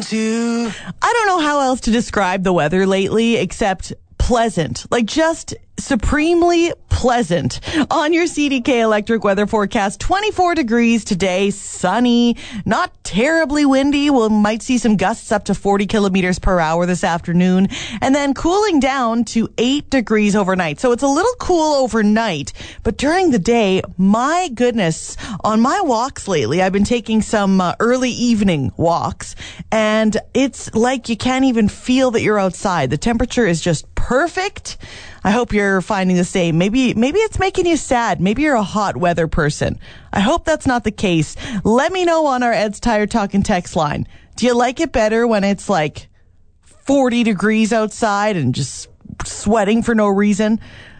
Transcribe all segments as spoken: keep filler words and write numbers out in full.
to... I don't know how else to describe the weather lately except pleasant. Like, just supremely pleasant. On your C D K electric weather forecast, twenty-four degrees today, sunny, not terribly windy. We might see some gusts up to forty kilometers per hour this afternoon, and then cooling down to eight degrees overnight. So it's a little cool overnight, but during the day, my goodness, on my walks lately, I've been taking some uh, early evening walks, and it's like you can't even feel that you're outside. The temperature is just perfect. I hope you're finding the same. Maybe maybe it's making you sad. Maybe you're a hot weather person. I hope that's not the case. Let me know on our Ed's Tire Talk and text line. Do you like it better when it's like forty degrees outside and just sweating for no reason?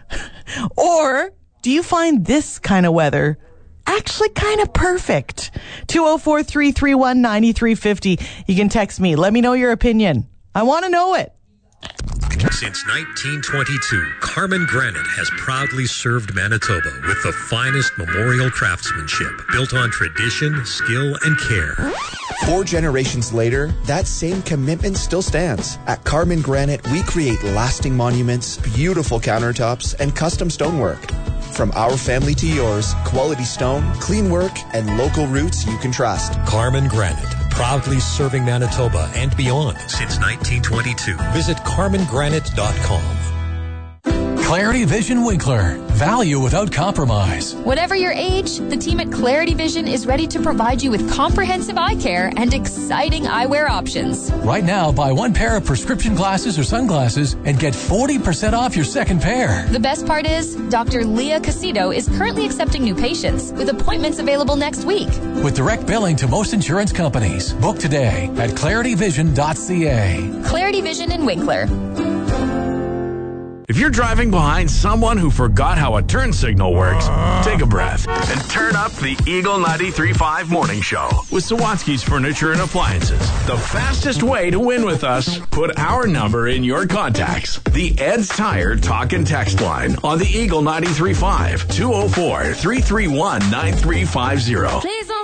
Or do you find this kind of weather actually kind of perfect? two oh four, three three one, nine three five oh. You can text me. Let me know your opinion. I want to know it. Since nineteen twenty-two, Carmen Granite has proudly served Manitoba with the finest memorial craftsmanship built on tradition, skill, and care. Four generations later, that same commitment still stands. At Carmen Granite, we create lasting monuments, beautiful countertops, and custom stonework. From our family to yours, quality stone, clean work, and local roots you can trust. Carmen Granite, proudly serving Manitoba and beyond since nineteen twenty-two. Visit carmen granite dot com. Clarity Vision Winkler. Value without compromise. Whatever your age, the team at Clarity Vision is ready to provide you with comprehensive eye care and exciting eyewear options. Right now, buy one pair of prescription glasses or sunglasses and get forty percent off your second pair. The best part is, Doctor Leah Casito is currently accepting new patients with appointments available next week. With direct billing to most insurance companies. Book today at clarity vision dot c a. Clarity Vision in Winkler. If you're driving behind someone who forgot how a turn signal works, take a breath and turn up the Eagle ninety-three point five Morning Show with Sawatsky's Furniture and Appliances. The fastest way to win with us, put our number in your contacts. The Ed's Tire Talk and Text line on the Eagle ninety-three point five, two oh four, three three one, nine three five oh. Please don't